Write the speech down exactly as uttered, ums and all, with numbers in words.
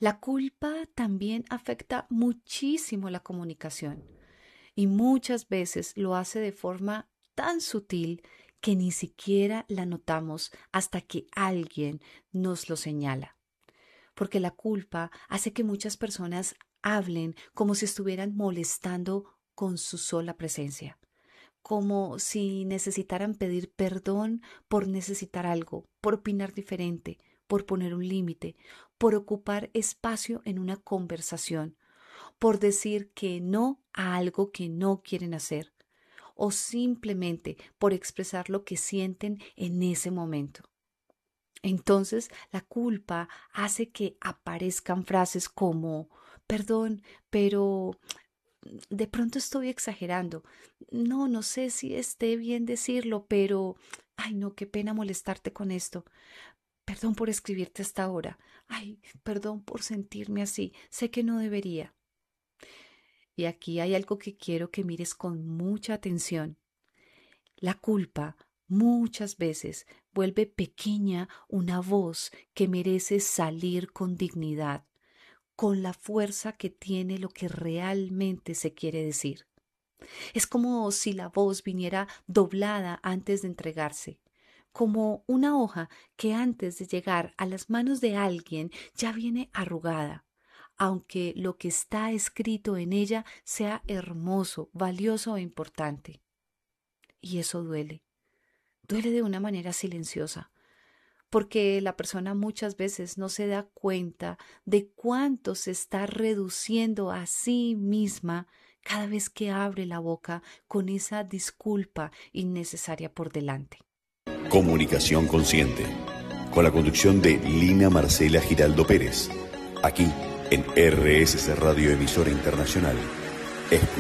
La culpa también afecta muchísimo la comunicación y muchas veces lo hace de forma tan sutil que ni siquiera la notamos hasta que alguien nos lo señala. Porque la culpa hace que muchas personas hablen como si estuvieran molestando con su sola presencia, como si necesitaran pedir perdón por necesitar algo, por opinar diferente, por poner un límite, por ocupar espacio en una conversación, por decir que no a algo que no quieren hacer, o simplemente por expresar lo que sienten en ese momento. Entonces, la culpa hace que aparezcan frases como, perdón, pero de pronto estoy exagerando. No, no sé si esté bien decirlo, pero, ay, no, qué pena molestarte con esto. Perdón por escribirte hasta ahora. Ay, perdón por sentirme así. Sé que no debería. Y aquí hay algo que quiero que mires con mucha atención. La culpa muchas veces vuelve pequeña una voz que merece salir con dignidad, con la fuerza que tiene lo que realmente se quiere decir. Es como si la voz viniera doblada antes de entregarse, como una hoja que antes de llegar a las manos de alguien ya viene arrugada, aunque lo que está escrito en ella sea hermoso, valioso e importante. Y eso duele, duele de una manera silenciosa, porque la persona muchas veces no se da cuenta de cuánto se está reduciendo a sí misma cada vez que abre la boca con esa disculpa innecesaria por delante. Comunicación Consciente, con la conducción de Lina Marcela Giraldo Pérez, aquí en R S C Radio Emisora Internacional.